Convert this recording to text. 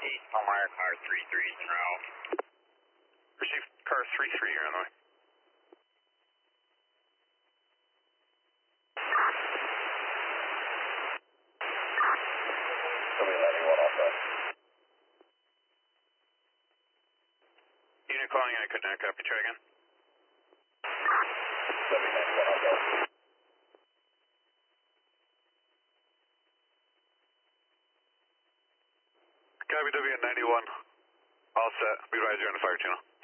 Elmire, car 33 en route. Received car 33, you're on the way. Unit calling, I could not copy, try again. Copy W91, all set, we advise you on the fire channel.